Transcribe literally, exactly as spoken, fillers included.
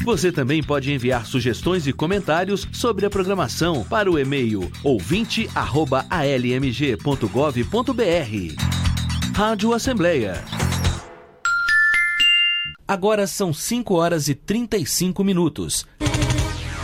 Você também pode enviar sugestões e comentários sobre a programação para o e-mail ouvinte arroba a l m g ponto gov ponto b r. Rádio Assembleia. Agora são cinco horas e trinta e cinco minutos.